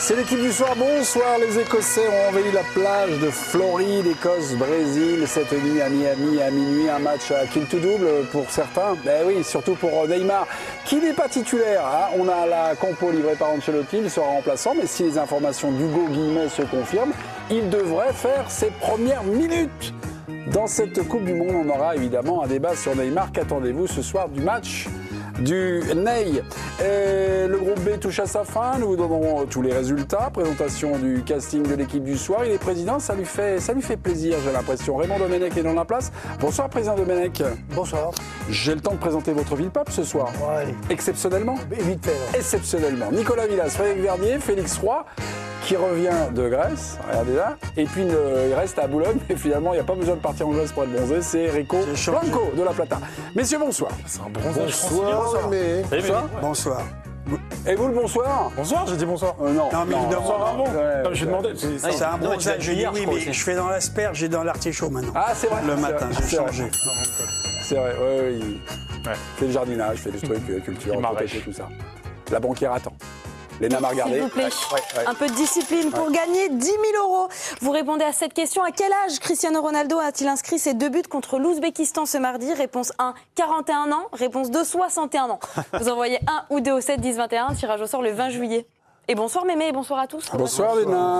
C'est l'équipe du soir. Bonsoir, les Écossais ont envahi la plage de Floride, Écosse, Brésil, cette nuit à Miami à minuit. Un match à kill to double pour certains. Ben oui, surtout pour Neymar, qui n'est pas titulaire. Hein. On a la compo livrée par Ancelotti, il sera remplaçant. Mais si les informations d'Hugo Guillemot se confirment, il devrait faire ses premières minutes. Dans cette Coupe du Monde, on aura évidemment un débat sur Neymar. Qu'attendez-vous ce soir du match du Ney? Le groupe B touche à sa fin, nous vous donnerons tous les résultats, présentation du casting de l'équipe du soir. Il est président, ça lui fait plaisir, j'ai l'impression. Raymond Domenech est dans la place. Bonsoir président Domenech. Bonsoir. J'ai le temps de présenter votre ville-peuple ce soir. Ouais. Exceptionnellement. Vite fait. Exceptionnellement. Nicolas Villas, Frédéric Verdier, Félix Roy, qui revient de Grèce, regardez là, et puis il reste à Boulogne, et finalement il n'y a pas besoin de partir en Grèce pour être bronzé, c'est Rico Blanco de La Plata. Messieurs, bonsoir. C'est un bronzage Bonsoir. Bonsoir. Et vous le bonsoir? Bonsoir, j'ai dit bonsoir. Non, mais évidemment. Bonsoir Ramon. Non, j'ai demandé. C'est un bronzage, je dis oui, mais je fais dans l'asperge et dans l'artichaut maintenant. Ah, c'est vrai. Le matin, j'ai changé. C'est vrai, oui. Fait le jardinage, fait des trucs, culture, protéger, tout ça. La banquière attend. Léna m'a regardé. S'il vous plaît, un peu de discipline pour gagner 10 000 €. Vous répondez à cette question. À quel âge Cristiano Ronaldo a-t-il inscrit ses 2 buts contre l'Ouzbékistan ce mardi? Réponse 1, 41 ans. Réponse 2, 61 ans. Vous envoyez 1 ou 2 au 7 10 21. Tirage au sort le 20 juillet. Et bonsoir Mémé et bonsoir à tous. Bonsoir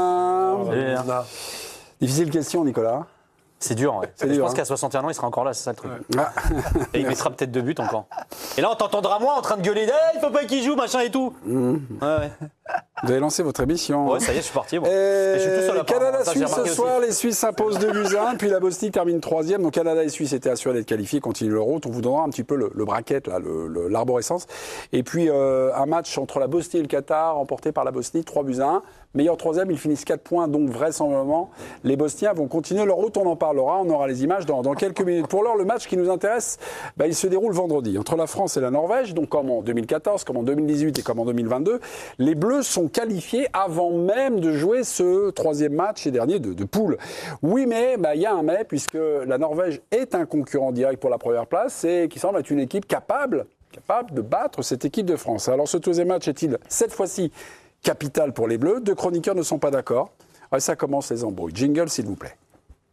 Léna. Difficile question, Nicolas. C'est dur, ouais. Je pense qu'à 61 ans, il sera encore là, c'est ça le truc. Ah. Et il mettra peut-être 2 buts encore. Et là, on t'entendra moi en train de gueuler, il faut pas qu'il joue, machin et tout. Ouais. Vous avez lancé votre émission. Ouais, ça y est, je suis parti. Bon. Et je suis tout seul à Canada-Suisse ce soir, les Suisses s'imposent 2-1, puis la Bosnie termine 3e. Donc Canada et Suisse étaient assurés d'être qualifiés, continuent leur route. On vous donnera un petit peu le bracket, là, l'arborescence. Et puis un match entre la Bosnie et le Qatar, remporté par la Bosnie, 3-1. Meilleur 3e, ils finissent 4 points, donc vraisemblablement, les Bosniens vont continuer leur route. On en parlera, on aura les images dans quelques minutes. Pour l'heure, le match qui nous intéresse, il se déroule vendredi entre la France et la Norvège. Donc comme en 2014, comme en 2018 et comme en 2022, les Bleus sont qualifiés avant même de jouer ce 3e match et dernier de poule. Oui, mais il y a un mais, puisque la Norvège est un concurrent direct pour la première place et qui semble être une équipe capable de battre cette équipe de France. Alors ce 3e match est-il cette fois-ci capital pour les Bleus? 2 chroniqueurs ne sont pas d'accord. Ouais, ça commence les embrouilles. Jingle, s'il vous plaît.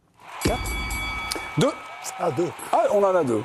2. Ah, 2. Ah, on en a 2.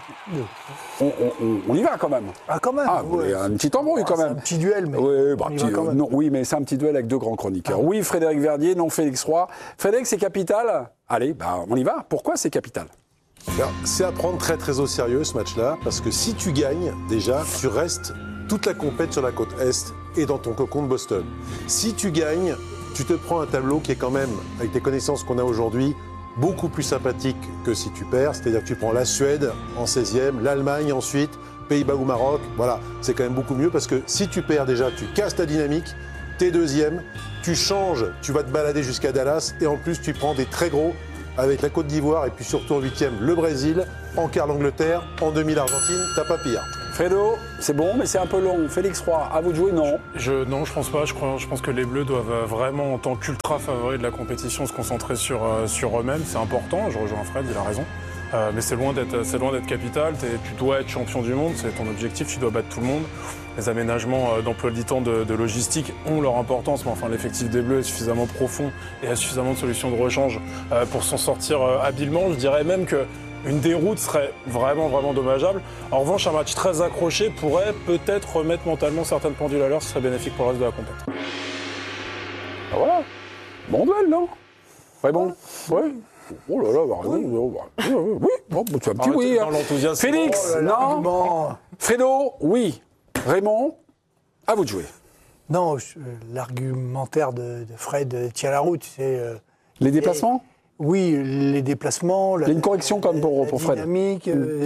On y va quand même. Ah, quand même. Ah, ouais. Un petit embrouille quand même. C'est un petit duel, mais oui, mais c'est un petit duel avec 2 grands chroniqueurs. Ah. Oui, Frédéric Verdier, non Félix Roy. Frédéric, c'est capital. Allez, on y va. Pourquoi c'est capital? C'est à prendre très très au sérieux ce match-là, parce que si tu gagnes, déjà, tu restes toute la compète sur la côte Est et dans ton cocon de Boston. Si tu gagnes, tu te prends un tableau qui est quand même, avec les connaissances qu'on a aujourd'hui, beaucoup plus sympathique que si tu perds. C'est-à-dire que tu prends la Suède en 16e, l'Allemagne ensuite, Pays-Bas ou Maroc. Voilà, c'est quand même beaucoup mieux parce que si tu perds déjà, tu casses ta dynamique, t'es 2e, tu changes, tu vas te balader jusqu'à Dallas et en plus tu prends des très gros avec la Côte d'Ivoire et puis surtout en 8e le Brésil, en quart l'Angleterre, en demi l'Argentine, t'as pas pire. Fredo, c'est bon, mais c'est un peu long. Félix Roy, à vous de jouer, non? Non, je pense pas. Je pense que les Bleus doivent vraiment, en tant qu'ultra favoris de la compétition, se concentrer sur eux-mêmes. C'est important, je rejoins Fred, il a raison. Mais c'est loin d'être capital. Tu dois être champion du monde, c'est ton objectif, tu dois battre tout le monde. Les aménagements d'emploi du temps de logistique ont leur importance, mais enfin l'effectif des Bleus est suffisamment profond et a suffisamment de solutions de rechange pour s'en sortir habilement. Je dirais même que une déroute serait vraiment, vraiment dommageable. En revanche, un match très accroché pourrait peut-être remettre mentalement certaines pendules à l'heure, ce serait bénéfique pour le reste de la compétition. Ah voilà. Bon duel, non? Ouais, bon. Ouais. Oh là là, oui, bon, tu as un petit oui. Dans l'enthousiasme. Félix, non. Fredo, oui. Raymond, à vous de jouer. Non, l'argumentaire de Fred tient la route. Les déplacements? Oui, les déplacements. Il y a une correction comme pour Fred. Dynamique,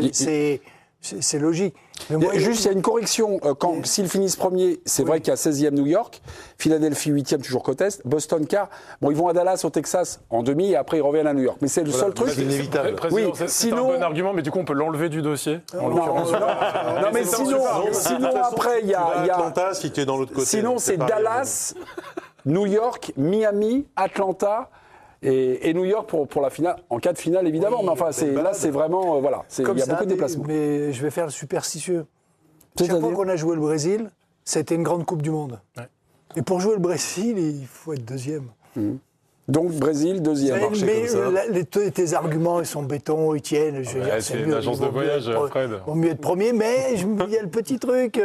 c'est logique. Mais moi, juste, il y a une correction. S'ils finissent premier, c'est vrai qu'il y a 16e New York, Philadelphie 8e, toujours côte Est, Boston quart. Bon, ils vont à Dallas, au Texas, en demi, et après ils reviennent à New York. Mais c'est le seul truc. C'est inévitable. Oui, c'est un bon argument, mais du coup, on peut l'enlever du dossier. Non, mais sinon après, il y a Atlanta, si tu es dans l'autre côté. Sinon, c'est Dallas, New York, Miami, Atlanta. Et New York pour la finale, en cas de finale évidemment, oui, mais enfin là c'est vraiment, voilà, il y a beaucoup de déplacements. Mais je vais faire le superstitieux. Chaque fois qu'on a joué le Brésil, c'était une grande Coupe du Monde. Ouais. Et pour jouer le Brésil, il faut être deuxième. Donc Brésil, deuxième. Mais tes arguments, ils sont béton, ils tiennent. C'est une agence de voyage, Fred. Il vaut mieux être premier, mais il y a le petit truc.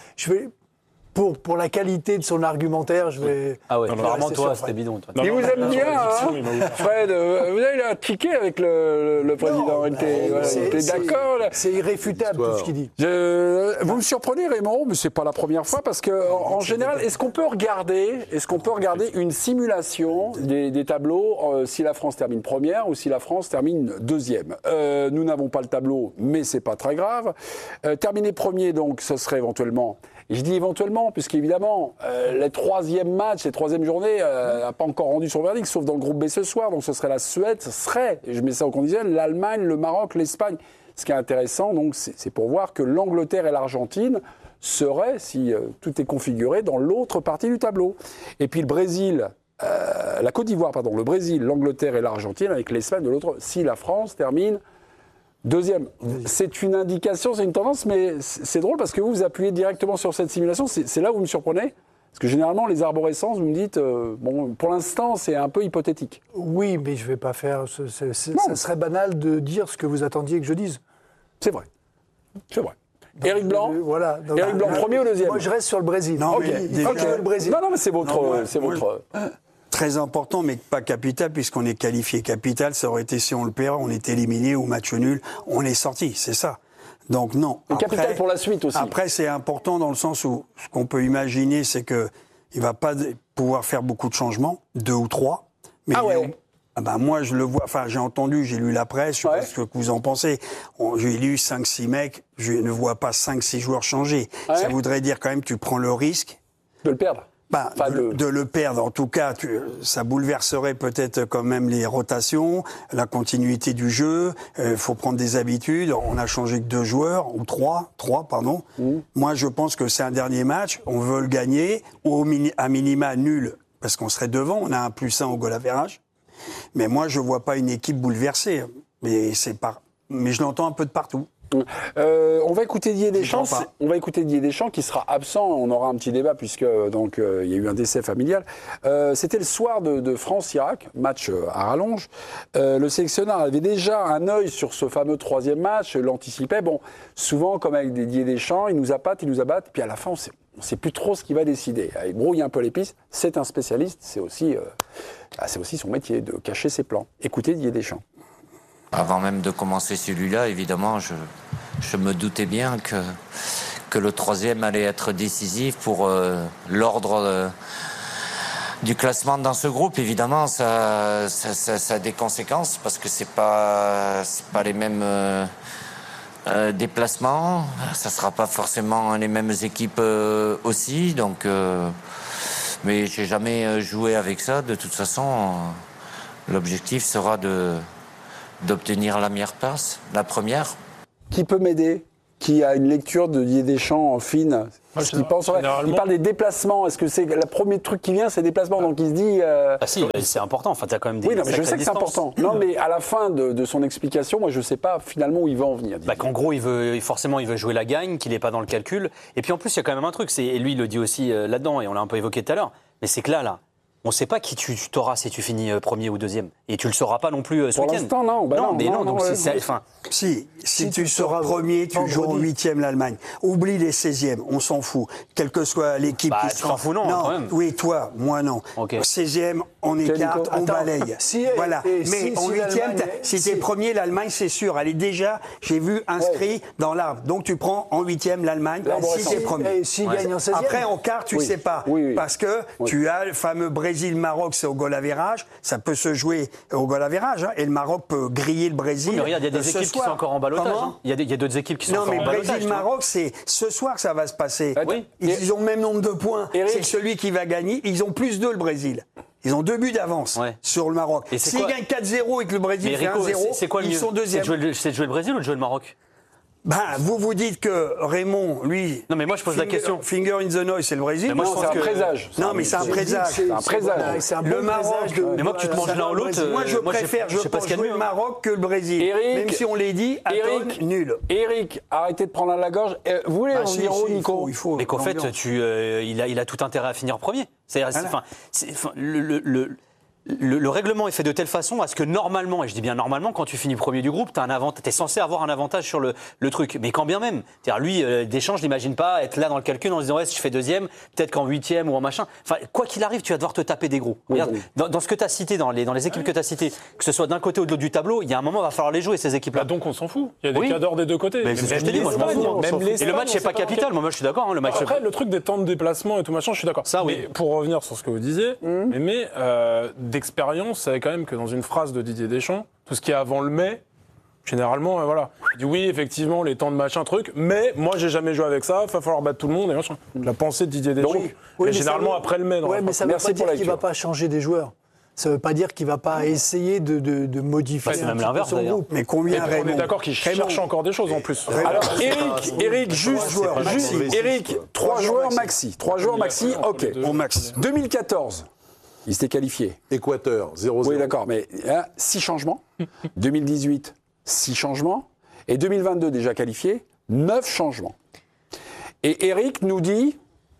Pour la qualité de son argumentaire, je vais. Ah ouais, vraiment, toi, c'était bidon. Toi. Il vous aime bien, hein, Fred. Vous avez un ticket avec le président. Il était d'accord. C'est irréfutable tout ce qu'il dit. Vous me surprenez, Raymond, mais c'est pas la première fois parce que en général, est-ce qu'on peut regarder une simulation des tableaux si la France termine première ou si la France termine deuxième? Nous n'avons pas le tableau, mais c'est pas très grave. Terminer premier, donc, ce serait éventuellement. Et je dis éventuellement, puisqu'évidemment, les troisième matchs, les troisième journées n'a pas encore rendu son verdict, sauf dans le groupe B ce soir. Donc ce serait la Suède, et je mets ça au conditionnel, l'Allemagne, le Maroc, l'Espagne. Ce qui est intéressant, donc, c'est pour voir que l'Angleterre et l'Argentine seraient, si tout est configuré, dans l'autre partie du tableau. Et puis le Brésil, la Côte d'Ivoire, pardon, le Brésil, l'Angleterre et l'Argentine, avec l'Espagne de l'autre, si la France termine deuxième. C'est une indication, c'est une tendance, mais c'est drôle parce que vous appuyez directement sur cette simulation. C'est là où vous me surprenez. Parce que généralement, les arborescences, vous me dites, bon, pour l'instant, c'est un peu hypothétique. Oui, mais je ne vais pas faire. Ça serait banal de dire ce que vous attendiez que je dise. C'est vrai. C'est vrai. Donc, Éric Blanc, voilà. Donc, Éric Blanc, premier ou deuxième? Moi, je reste sur le Brésil. Non, ok. déjà, le Brésil. Non, mais c'est votre. Très important, mais pas capital, puisqu'on est qualifié. Capital, ça aurait été si on le perd, on est éliminé ou match nul, on est sorti, c'est ça. Donc non. Et capital pour la suite aussi. Après, c'est important dans le sens où ce qu'on peut imaginer, c'est que il va pas pouvoir faire beaucoup de changements, 2 ou 3. Mais moi, je le vois. Enfin, j'ai entendu, j'ai lu la presse. Je sais pas ce que vous en pensez. J'ai lu 5-6 mecs. Je ne vois pas 5-6 joueurs changer. Ouais. Ça voudrait dire quand même que tu prends le risque de le perdre. De le perdre, en tout cas, ça bouleverserait peut-être quand même les rotations, la continuité du jeu. Il faut prendre des habitudes. On a changé que 2 joueurs, ou 3, pardon. Moi, je pense que c'est un dernier match. On veut le gagner, ou à minima nul, parce qu'on serait devant. On a un +1 au goal average. Mais moi, je vois pas une équipe bouleversée. Mais je l'entends un peu de partout. On va écouter Didier Deschamps. On va écouter Didier Deschamps qui sera absent. On aura un petit débat puisque donc il y a eu un décès familial. C'était le soir de France-Irak, match à rallonge. Le sélectionneur avait déjà un œil sur ce fameux 3e match, l'anticipait. Bon, souvent comme avec Didier Deschamps, il nous appâte, puis à la fin on sait plus trop ce qu'il va décider. Il brouille un peu les pistes. C'est un spécialiste. C'est aussi son métier de cacher ses plans. Écoutez Didier Deschamps. Avant même de commencer celui-là, évidemment, je me doutais bien que le 3e allait être décisif pour l'ordre du classement dans ce groupe. Évidemment, ça a des conséquences parce que c'est pas les mêmes déplacements. Ça sera pas forcément les mêmes équipes aussi. Donc, mais j'ai jamais joué avec ça. De toute façon, l'objectif sera d'obtenir la meilleure place, la première. Qui peut m'aider? Qui a une lecture de Didier Deschamps fine? Il parle des déplacements. Est-ce que c'est le premier truc qui vient, c'est déplacements? Donc il se dit. Ah si, c'est important. Enfin, t'as quand même des. Oui, non, mais je sais que c'est important. Non, mais à la fin de son explication, moi, je sais pas finalement où il va en venir. Qu'en gros, il veut jouer la gagne, qu'il n'est pas dans le calcul. Et puis en plus, il y a quand même un truc. Et lui, il le dit aussi là-dedans, et on l'a un peu évoqué tout à l'heure. Mais c'est que là. On ne sait pas qui tu t'auras si tu finis premier ou deuxième. Et tu ne le sauras pas non plus ce week-end. Pour l'instant, non. Si tu seras premier, tu joues en 8e l'Allemagne. Oublie les 16e, on s'en fout. Quelle que soit l'équipe qui tu t'en fous, non, quand même. Oui, toi, moi non. Okay. 16e, on écarte, on balaye. Voilà. Mais en 8e, si tu es premier, l'Allemagne, c'est sûr. Elle est déjà, j'ai vu, inscrit dans l'arbre. Donc tu prends en 8e l'Allemagne si tu es premier. Après, en quart, tu ne sais pas. Parce que tu as le fameux Brésil-Maroc, c'est au goal average. Ça peut se jouer au goal average. Et le Maroc peut griller le Brésil. Mais regarde, il y a des équipes qui sont encore en ballottage. Il y a d'autres équipes qui sont encore en ballottage. Non, mais Brésil-Maroc, c'est ce soir que ça va se passer. Ils ont le même nombre de points. C'est celui qui va gagner. Ils ont +2 le Brésil. Ils ont 2 buts d'avance sur le Maroc. S'ils gagnent 4-0 et que le Brésil fait 1-0, ils sont deuxième. C'est de jouer le Brésil ou de jouer le Maroc? Vous dites que Raymond, lui. Non, mais moi je pose la question. Finger in the noise, c'est le Brésil. Mais moi je pense c'est un présage. Non, mais c'est un présage. C'est un présage. Le Maroc. Mais moi que tu te manges l'un ou l'autre. Moi je préfère jouer le Maroc que le Brésil. Même si on l'a dit, nul. Eric, arrêtez de prendre à la gorge. Vous voulez en dire Nico? Mais qu'en fait, il a tout intérêt à finir premier. Le règlement est fait de telle façon à ce que normalement, et je dis bien normalement, quand tu finis premier du groupe, t'es censé avoir un avantage sur le truc. Mais quand bien même, c'est-à-dire lui, Deschamps, je n'imagine pas être là dans le calcul en se disant ouais, si je fais deuxième, peut-être qu'en huitième ou en machin. Enfin, quoi qu'il arrive, tu vas devoir te taper des gros. Regarde, dans ce que tu as cité, dans les équipes que tu as citées, que ce soit d'un côté ou de l'autre du tableau, il y a un moment, il va falloir les jouer ces équipes-là. Bah donc on s'en fout. Il y a des cadors des deux côtés. Mais c'est ce que je te dis, moi je m'en fous. Et le match c'est pas capital. Moi je suis d'accord. Le match. Après, le truc des temps de déplacement et tout machin, je suis d'accord. Ça, oui. Mais pour revenir sur ce que vous disiez, mais d'expérience, c'est quand même que dans une phrase de Didier Deschamps, tout ce qui est avant le mai, généralement, voilà. Il dit oui, effectivement, les temps de machin, truc, mais moi, j'ai jamais joué avec ça, il va falloir battre tout le monde et machin. La pensée de Didier Deschamps. Oui, généralement, après le mai. Mais ça ne veut pas dire qu'il ne va pas changer des joueurs. Ça ne veut pas dire qu'il ne va pas essayer de modifier c'est même l'inverse, son d'ailleurs. groupe. Mais combien on est d'accord qu'il cherche encore des choses en plus. Alors, Eric, Eric, 3 joueurs maxi. 3 joueurs maxi, ok. Au max. 2014, il s'était qualifié. Équateur, 0-0. Oui, d'accord, mais 6 changements. 2018, 6 changements. Et 2022, déjà qualifié, 9 changements. Et Eric nous dit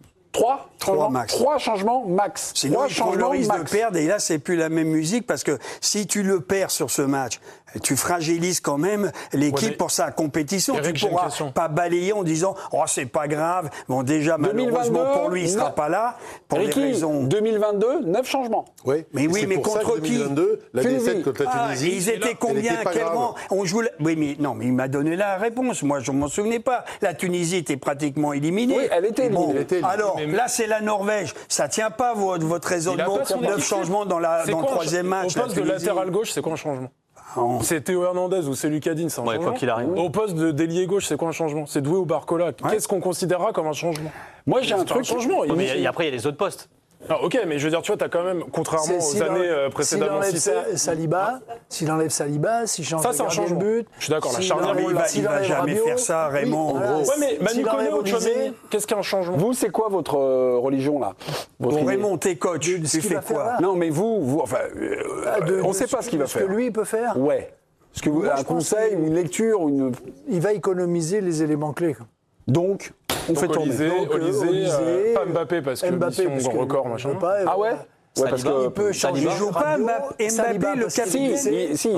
3 changements max. Sinon, il prend le risque de perdre, et là, c'est plus la même musique, parce que si tu le perds sur ce match, tu fragilises quand même l'équipe pour sa compétition. Eric, tu ne pourras pas balayer en disant « Oh, c'est pas grave ». Bon, déjà, malheureusement, pour lui, il ne sera pas là. Pour des raisons... 2022, 9 changements. Oui, mais contre qui 2022, la défaite contre la Tunisie. Ils étaient combien? On joue. Oui, mais non, mais il m'a donné la réponse. Moi, je ne m'en souvenais pas. La Tunisie était pratiquement éliminée. Oui, elle était éliminée. Alors, là, c'est la Norvège. Ça ne tient pas votre raisonnement. 9 changements dans le troisième match. Au poste de latéral gauche, c'est quoi un changement? C'est Théo Hernandez ou c'est Lucadine, c'est un changement. Quoi qu'il arrive. Au poste d'ailier gauche, c'est quoi un changement? C'est Doué ou Barcola? Qu'est-ce qu'on considérera comme un changement? Moi, j'ai un truc. Changement. Mais après, il y a les autres postes. Ah, ok, mais je veux dire, tu vois, t'as quand même, contrairement aux années précédemment citées... S'il enlève Saliba, s'il change ça, c'est un changement. but... Je suis d'accord, la charnière... Il va jamais faire ça, Raymond. Ouais, mais Manu Koné ou Tchouaméni, qu'est-ce qu'un changement? Vous, c'est quoi votre religion, là? Bon, Raymond, t'es coach, tu fais quoi? Non, mais vous enfin... on ne sait pas ce qu'il va faire. Ce que lui, il peut faire? Ouais. Est-ce que vous un conseil, une lecture, Il va économiser les éléments clés. Donc, on fait tourner. Olysée, pas Mbappé parce que mission record, machin. Ah ouais? Ouais, parce que il peut changer. Il joue pas Mbappé, le capitaine. Si.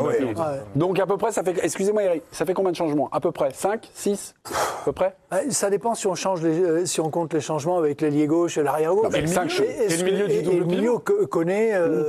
Donc à peu près, ça fait. Excusez-moi, Eric, ça fait combien de changements? À peu près 5, 6 à peu près? Ça dépend si on compte les changements avec l'ailier gauche et l'arrière gauche. Et le milieu du double milieu connaît.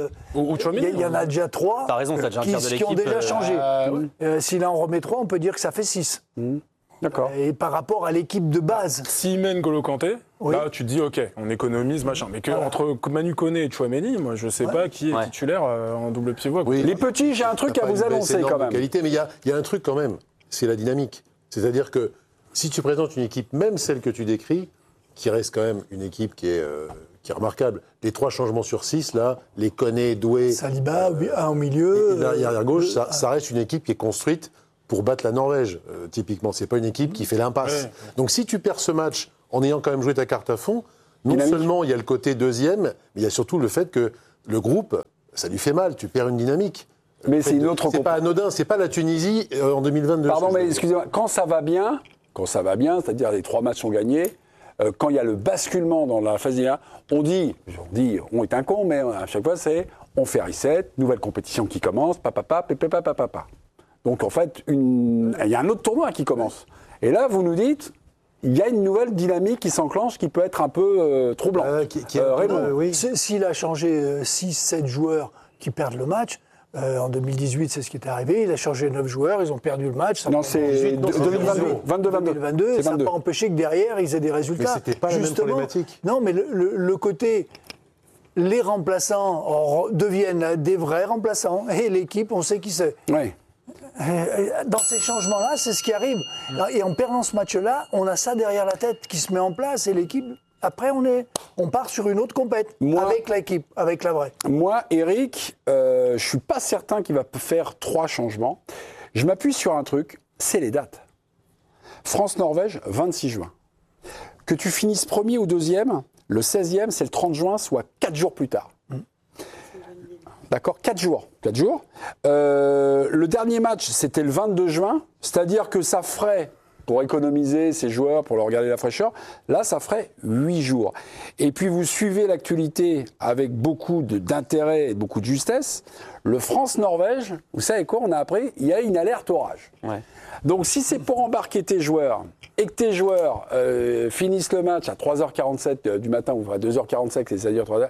Il y en a déjà 3. T'as raison, t'as déjà un tiers de l'équipe qui ont déjà changé. S'il en remet 3, on peut dire que ça fait 6. D'accord. Et par rapport à l'équipe de base. S'il mène N'Golo Kanté, là tu te dis ok, on économise machin. Mais entre Manu Koné et Tchouaméni, moi je sais pas qui est titulaire en double pied-voix. Oui. Les petits, j'ai un truc à vous annoncer quand même. Qualité, mais il y a un truc quand même, c'est la dynamique. C'est-à-dire que si tu présentes une équipe, même celle que tu décris, qui reste quand même une équipe qui est remarquable. Les 3 changements sur 6, là, les Koné, Doué... Saliba, un au milieu... Et l'arrière-gauche, ça reste une équipe qui est construite pour battre la Norvège, typiquement. C'est pas une équipe qui fait l'impasse. Donc si tu perds ce match en ayant quand même joué ta carte à fond, non seulement il y a le côté deuxième, mais il y a surtout le fait que le groupe, ça lui fait mal, tu perds une dynamique. Mais c'est une autre... C'est pas anodin, c'est pas la Tunisie en 2022. Pardon, mais excusez-moi, quand ça va bien, c'est-à-dire les 3 matchs sont gagnés, quand il y a le basculement dans la phase 1, on dit, on est un con, mais à chaque fois c'est, on fait reset, nouvelle compétition qui commence, papa. Donc en fait, il y a un autre tournoi qui commence. Et là, vous nous dites, il y a une nouvelle dynamique qui s'enclenche qui peut être un peu troublante. Oui. S'il a changé 6-7 joueurs qui perdent le match, en 2018, c'est ce qui est arrivé, il a changé 9 joueurs, ils ont perdu le match. Non, c'est 2022. Ça n'a pas empêché que derrière, ils aient des résultats. Mais c'était pas la même problématique. Non, mais le côté... Les remplaçants deviennent des vrais remplaçants. Et l'équipe, on sait qui c'est. Oui. Dans ces changements-là, c'est ce qui arrive. Et en perdant ce match-là, on a ça derrière la tête qui se met en place et l'équipe, après, on part sur une autre compète avec l'équipe, avec la vraie. Moi, Eric, je suis pas certain qu'il va faire 3 changements. Je m'appuie sur un truc, c'est les dates. France-Norvège, 26 juin. Que tu finisses premier ou deuxième, le 16e, c'est le 30 juin, soit 4 jours plus tard. D'accord, 4 jours. Le dernier match, c'était le 22 juin, c'est-à-dire que ça ferait pour économiser ses joueurs, pour leur garder la fraîcheur. Là, ça ferait 8 jours. Et puis, vous suivez l'actualité avec beaucoup d'intérêt et beaucoup de justesse. Le France-Norvège, vous savez quoi, on a appris, il y a une alerte orage. Ouais. Donc, si c'est pour embarquer tes joueurs et que tes joueurs finissent le match à 3h47 du matin ou à 2h45, c'est-à-dire 3h,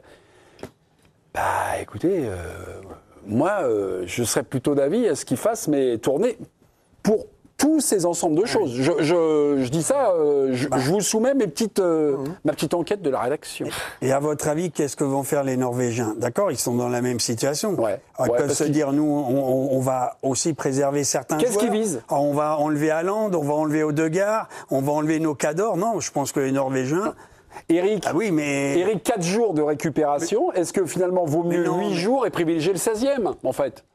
bah écoutez, moi, je serais plutôt d'avis à ce qu'ils fassent mes tournées pour tous ces ensembles de choses. Je dis ça, je vous soumets ma petite enquête de la rédaction. Et à votre avis, qu'est-ce que vont faire les Norvégiens? D'accord, ils sont dans la même situation. Ils peuvent se dire, nous, on va aussi préserver certains joueurs. Qu'est-ce qu'ils visent? On va enlever Haaland, on va enlever Odegaard, on va enlever nos cadors. Non, je pense que les Norvégiens... Eric, Eric, 4 jours de récupération, est-ce que finalement vaut mieux 8 jours et privilégier le 16e, en fait?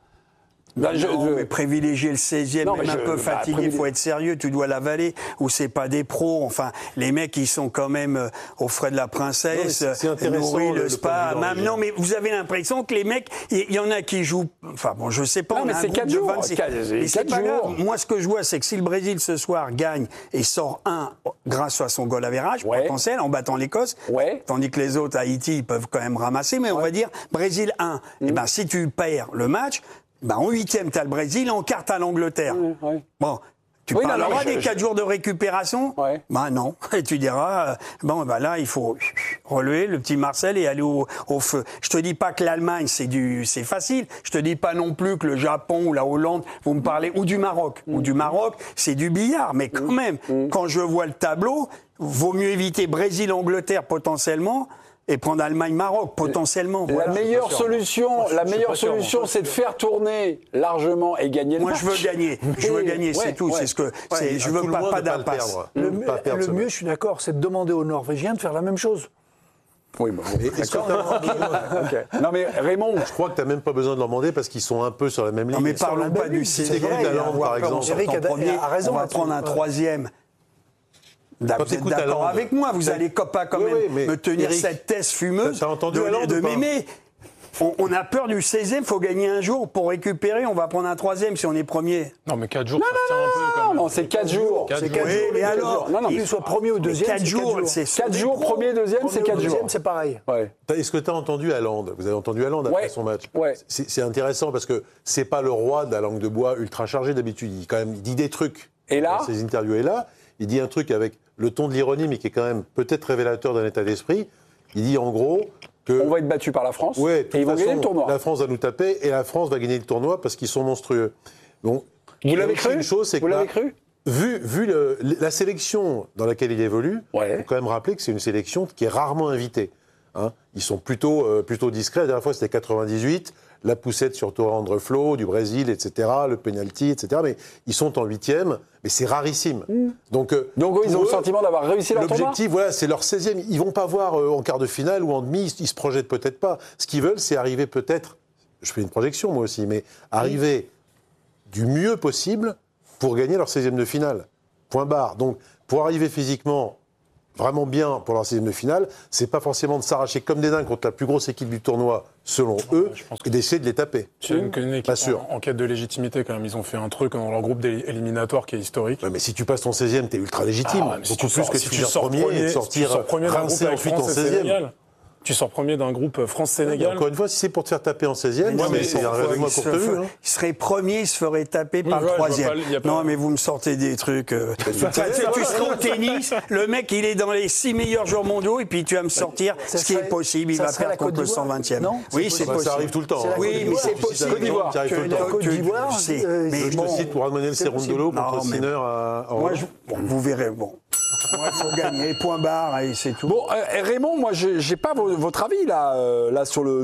Mais privilégier le 16e, même un peu fatigué, il faut être sérieux, tu dois l'avaler, ou c'est pas des pros, enfin, les mecs, ils sont quand même aux frais de la princesse, nourris, le spa, même, non, mais vous avez l'impression que les mecs, il y en a qui jouent, enfin bon, je sais pas, non, mais c'est 4 jours, c'est pas grave. Moi, ce que je vois, c'est que si le Brésil, ce soir, gagne et sort 1 grâce à son goal average, potentiel, en battant l'Écosse, tandis que les autres, Haïti, ils peuvent quand même ramasser, mais on va dire, Brésil 1, et ben, si tu perds le match, en 8e, tu as le Brésil, en quart, tu as l'Angleterre. Bon, tu parleras des 4 jours de récupération? Non. Et tu diras, là, il faut relever le petit Marcel et aller au feu. Je te dis pas que l'Allemagne, c'est facile. Je te dis pas non plus que le Japon ou la Hollande, vous me parlez, ou du Maroc. Ou du Maroc, c'est du billard. Mais quand même, quand je vois le tableau, vaut mieux éviter Brésil-Angleterre potentiellement, et prendre Allemagne-Maroc, potentiellement. La meilleure solution, c'est de faire tourner largement et gagner le match. Moi, je veux gagner, c'est tout. C'est ce que, je veux pas d'impasse. Le mieux, je suis d'accord, c'est de demander aux Norvégiens de faire la même chose. Oui, Non, mais Raymond, je crois que tu n'as même pas besoin de leur demander parce qu'ils sont un peu sur la même ligne. Non, mais parlons pas du Sénégal, par exemple. Eric a raison. On va prendre un 3e. Vous êtes d'accord avec moi, vous allez pas quand même me tenir Eric, cette thèse fumeuse de m'aimer. On a peur du 16e, il faut gagner un jour pour récupérer, on va prendre un 3e si on est premier. Non, mais 4 jours, ça tient un peu quand même. Non, c'est 4 jours. C'est 4 jours. Mais alors, qu'il soit premier ou deuxième, 4 jours, c'est 4 jours, premier, deuxième, c'est 4 jours. C'est pareil. Est-ce que tu as entendu Haaland? Vous avez entendu Haaland après son match? C'est intéressant parce que c'est pas le roi de la langue de bois ultra chargé d'habitude. Il dit des trucs. Et là, ses interviews. Et là, il dit un truc avec le ton de l'ironie, mais qui est quand même peut-être révélateur d'un état d'esprit. Il dit en gros que... On va être battu par la France et ils vont gagner le tournoi. La France va nous taper et la France va gagner le tournoi parce qu'ils sont monstrueux. Donc, vous l'avez cru? Vous l'avez cru? Vu la sélection dans laquelle il évolue, il faut quand même rappeler que c'est une sélection qui est rarement invitée. Ils sont plutôt discrets. La dernière fois, c'était 98. La poussette sur Torandre Flo, du Brésil, etc., le penalty, etc. Mais ils sont en 8e, mais c'est rarissime. Donc ils ont le sentiment d'avoir réussi leur tournoi. L'objectif, c'est leur 16e. Ils vont pas voir en quart de finale ou en demi, ils se projettent peut-être pas. Ce qu'ils veulent, c'est arriver peut-être, je fais une projection moi aussi, mais arriver du mieux possible pour gagner leur 16e de finale. Point barre. Donc, pour arriver physiquement vraiment bien pour leur 16e de finale, c'est pas forcément de s'arracher comme des dingues contre la plus grosse équipe du tournoi, selon eux, et d'essayer de les taper. C'est une équipe en quête de légitimité quand même. Ils ont fait un truc dans leur groupe éliminatoire qui est historique. Ouais, mais si tu passes ton 16e, t'es ultra légitime. Beaucoup plus que si tu sors premier et de sortir rincé ensuite en 16e. Tu sors premier d'un groupe France-Sénégal. Encore une fois, si c'est pour te faire taper en 16e, c'est un raisonnement courte vue. Il serait premier, il se ferait taper par le 3e. Non, mais vous me sortez des trucs. Tu serais au tennis, le mec, il est dans les 6 meilleurs joueurs mondiaux, et puis tu vas me sortir ce qui est possible. Il va perdre contre le 120e. Oui, c'est possible. Ça arrive tout le temps. Oui, mais c'est possible. Côte d'Ivoire, je te cite pour Manuel Cerundolo contre Sinner. Vous verrez, bon. Il faut gagner, point barre, et c'est tout. Bon, Raymond, moi, j'ai pas votre avis là sur le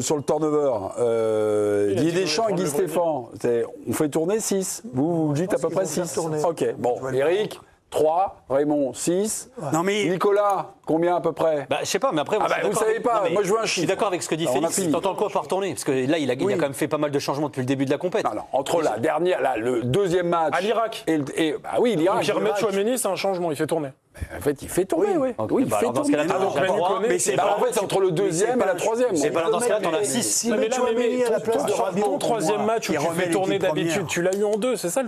turnover. Didier Deschamps et Guy Stéphane, on fait tourner 6. Vous dites à peu près 6. Ok, bon, Eric, 3, Raymond, 6. Non, mais... Nicolas, combien à peu près? Je sais pas, mais après... vous savez pas, moi je veux un chiffre. Je suis d'accord avec ce que dit Félix. T'entends quoi par tournée? Parce que là, il a quand même fait pas mal de changements depuis le début de la compétition. Non, entre la dernière, le deuxième match... À l'Irak. l'Irak. Pierre Chouameni, c'est un changement, il fait tourner. En fait, il fait tourner, oui. Okay, il fait tourner. Mais c'est en fait, c'est entre le deuxième et la troisième. C'est pas dans ce cas-là, t'en as 6. Mais ton troisième match où tu fais tourner d'habitude, tu l'as eu en 2, c'est ça le truc.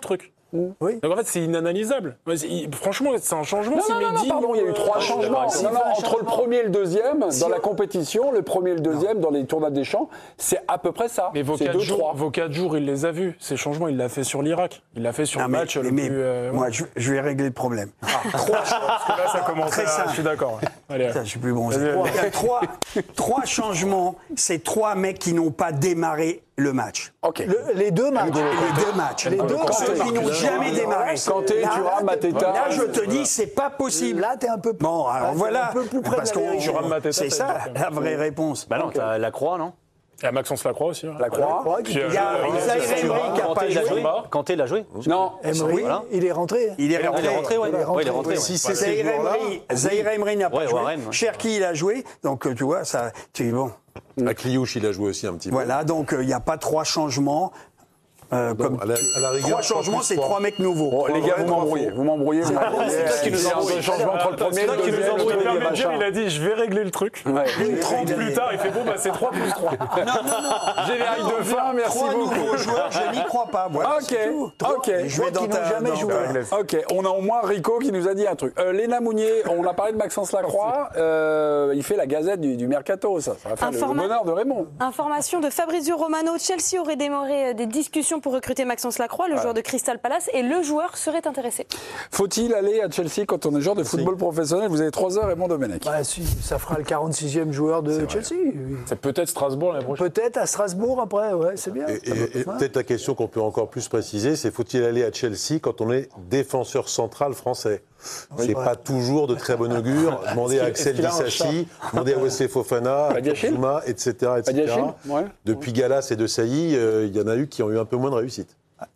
Oui. Donc en fait, c'est inanalysable. Franchement, c'est un changement. Non, pardon, il y a eu 3 changements. Entre le premier et le deuxième, dans la compétition, le premier et le deuxième, dans les tournois des champs, c'est à peu près ça. Mais vos 4 jours, il les a vus. Ces changements, il l'a fait sur l'Irak. Il l'a fait sur le match le plus... Moi, je vais régler le problème. 3 changements. Parce que là, ça commence Très simple. Je suis d'accord. Allez. Ça, je suis plus bon. Il y a 3 changements. C'est 3 mecs qui n'ont pas démarré le match. Ok. Les 2 matchs. Les deux matchs. Ceux qui n'ont jamais démarré. Kanté, Thuram, Mateta. Là, je te dis, c'est pas possible. Là, t'es un peu plus... Bon, alors voilà. Un peu plus près Parce de la vérité. que c'est ça la vraie réponse. Bah non, t'as Lacroix, non? Il y a Maxence Lacroix aussi. Lacroix. Il y a Zaïre Emery qui n'a pas joué. Kanté l'a joué? Non. Emery, il est rentré. Il est rentré. Ouais, il est rentré. Si c'est ces joueurs-là, Zaïre Emery n'a pas joué. Warren, ouais. Cherki, il a joué. Donc, tu vois, ça, bon. Akliouche, il a joué aussi un petit peu. Voilà, donc il n'y a pas 3 changements. Comme à la rigueur, 3 changements, c'est 3 mecs nouveaux. Bon, les gars, vous m'embrouillez. C'est toi qui nous embrouille. Un changement entre le premier et le deuxième. Le le deuxième, médium, machin. il a dit, je vais régler le truc. Ouais. 30 plus tard, il fait, bon, bah c'est 3 plus 3. Générique de fin, merci 3 beaucoup. nouveaux joueurs, je n'y crois pas. Voilà, Ok, c'est tout. ok. Je vais dans ta... jamais joué. Ok, on a au moins Rico qui nous a dit un truc. Léna Mounier, on a parlé de Maxence Lacroix, il fait la gazette du Mercato, ça va faire le bonheur de Raymond. Information de Fabrizio Romano, Chelsea aurait démarré des discussions pour recruter Maxence Lacroix, le joueur de Crystal Palace, et le joueur serait intéressé. Faut-il aller à Chelsea quand on est joueur de football professionnel? Vous avez 3 heures, Raymond Domenech. Bah, si, ça fera le 46e joueur de Chelsea. Oui. C'est peut-être Strasbourg l'année prochaine. Peut-être à Strasbourg après, ouais, c'est bien. Et peut-être la question qu'on peut encore plus préciser, c'est faut-il aller à Chelsea quand on est défenseur central français? C'est pas toujours de très bon augure. Demandez à Axel Disasi, demandez à Wesley Fofana, à Zuma, etc. Ouais. Depuis Gallas et De Sailly, il y en a eu qui ont eu un peu moins de réussite.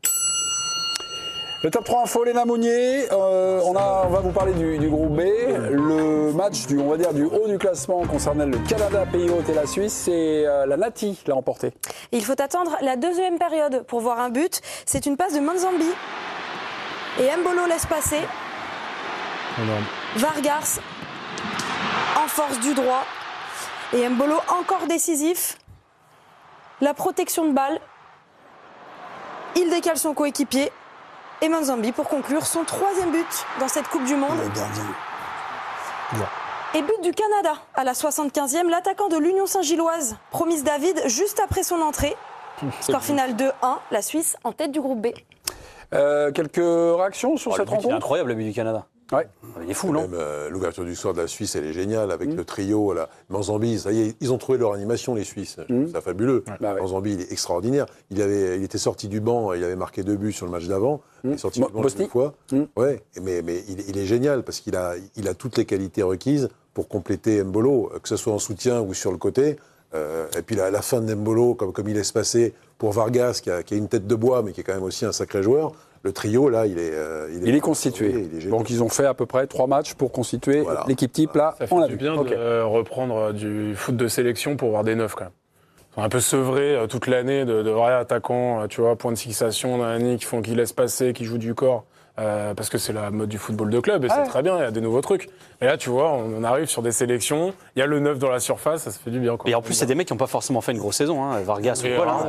Le top 3 info, Léna Mounier. On va vous parler du groupe B. Le match du haut du classement concernant le Canada, pays hôte et la Suisse, c'est la Nati qui l'a emporté. Il faut attendre la deuxième période pour voir un but. C'est une passe de Manzambi. Et Mbolo laisse passer. Vargas en force du droit. Et Mbolo encore décisif. La protection de balle. Il décale son coéquipier. Et Manzambi pour conclure son 3e but dans cette Coupe du Monde. Le gardien. Et but du Canada à la 75e, l'attaquant de l'Union Saint-Gilloise, Promise David, juste après son entrée. Score final 2-1, la Suisse en tête du groupe B. Quelques réactions sur cette Il est rencontre? incroyable, le but du Canada. Ouais. Il est fou, non? Même l'ouverture du score de la Suisse, elle est géniale, avec le trio, là. Manzambi, ça y est, ils ont trouvé leur animation, les Suisses. C'est fabuleux. Bah ouais. Manzambi, il est extraordinaire. Il était sorti du banc, il avait marqué 2 buts sur le match d'avant. Il est sorti du banc une fois. Ouais, mais il est génial, parce qu'il a toutes les qualités requises pour compléter Mbolo, que ce soit en soutien ou sur le côté. Et puis la fin de Mbolo, comme il laisse passer pour Vargas, qui a une tête de bois, mais qui est quand même aussi un sacré joueur. Le trio, là, il est constitué. Il est Donc, ils ont fait à peu près 3 matchs pour constituer l'équipe type. Là, Ça fait on l'a du vu. bien de reprendre du foot de sélection pour voir des neufs, quand même. Ils sont un peu sevrés toute l'année de vrais attaquants, tu vois, point de fixation, qui laissent passer, qui jouent du corps. Parce que c'est la mode du football de club et c'est très bien, il y a des nouveaux trucs. Et là, tu vois, on arrive sur des sélections, il y a le neuf dans la surface, ça se fait du bien. Quoi. Et en plus, c'est des mecs qui n'ont pas forcément fait une grosse saison, hein, Vargas ou quoi. Là.